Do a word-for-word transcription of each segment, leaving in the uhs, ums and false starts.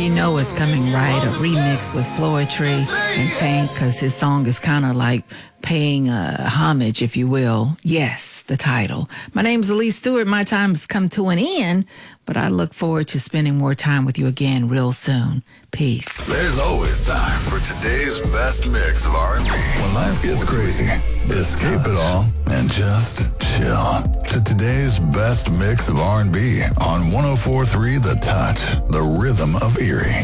You know it's coming right, a remix with Floetry and Tank, because his song is kind of like paying uh, homage, if you will. Yes, the title. My name's Elise Stewart. My time's come to an end, but I look forward to spending more time with you again real soon. Peace. There's always time for today's best mix of R and B. When life gets crazy, escape it all and just chill to today's best mix of R and B on one oh four point three The Touch, the rhythm of Erie.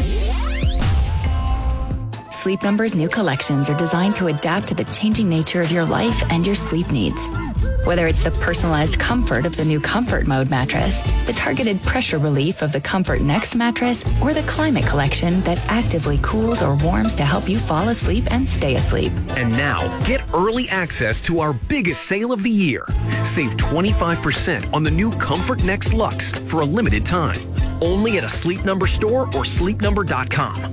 Sleep Number's new collections are designed to adapt to the changing nature of your life and your sleep needs. Whether it's the personalized comfort of the new Comfort Mode mattress, the targeted pressure relief of the Comfort Next mattress, or the Climate Collection that actively cools or warms to help you fall asleep and stay asleep. And now, get early access to our biggest sale of the year. Save twenty-five percent on the new Comfort Next Luxe for a limited time. Only at a Sleep Number store or sleep number dot com.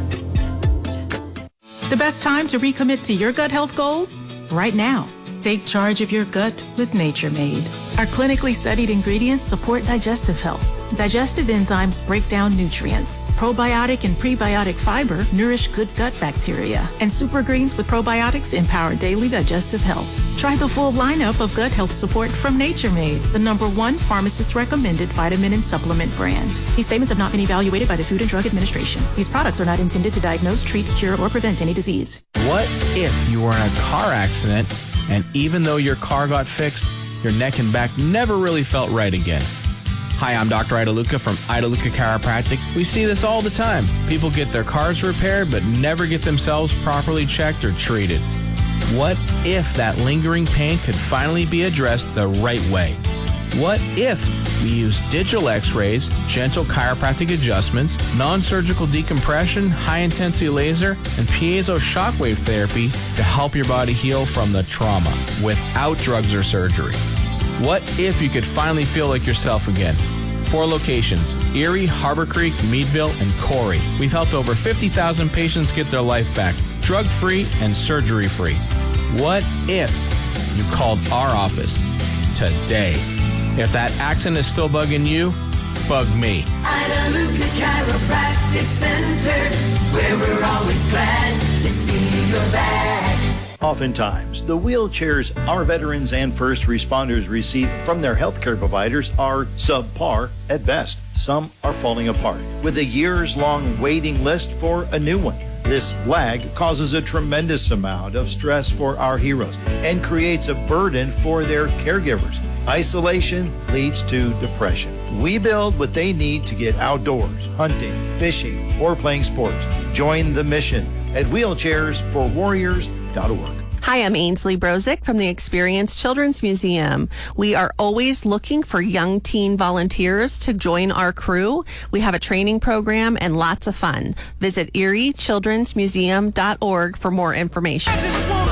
The best time to recommit to your gut health goals? Right now. Take charge of your gut with Nature Made. Our clinically studied ingredients support digestive health. Digestive enzymes break down nutrients. Probiotic and prebiotic fiber nourish good gut bacteria. And super greens with probiotics empower daily digestive health. Try the full lineup of gut health support from Nature Made, the number one pharmacist-recommended vitamin and supplement brand. These statements have not been evaluated by the Food and Drug Administration. These products are not intended to diagnose, treat, cure, or prevent any disease. What if you were in a car accident and even though your car got fixed, your neck and back never really felt right again? Hi, I'm Doctor Ida Luca from Ida Luca Chiropractic. We see this all the time. People get their cars repaired but never get themselves properly checked or treated. What if that lingering pain could finally be addressed the right way? What if we use digital x-rays, gentle chiropractic adjustments, non-surgical decompression, high-intensity laser, and piezo shockwave therapy to help your body heal from the trauma without drugs or surgery? What if you could finally feel like yourself again? Four locations: Erie, Harbor Creek, Meadville, and Corey. We've helped over fifty thousand patients get their life back, drug-free and surgery-free. What if you called our office today? If that accent is still bugging you, bug me. Ida Luca Chiropractic Center, where we're always glad to see you're back. Oftentimes, the wheelchairs our veterans and first responders receive from their healthcare providers are subpar at best. Some are falling apart, with a years-long waiting list for a new one. This lag causes a tremendous amount of stress for our heroes and creates a burden for their caregivers. Isolation leads to depression. We build what they need to get outdoors, hunting, fishing, or playing sports. Join the mission at wheelchairs for warriors dot org. Hi, I'm Ainsley Brozick from the Experience Children's Museum. We are always looking for young teen volunteers to join our crew. We have a training program and lots of fun. Visit erie children's museum dot org for more information.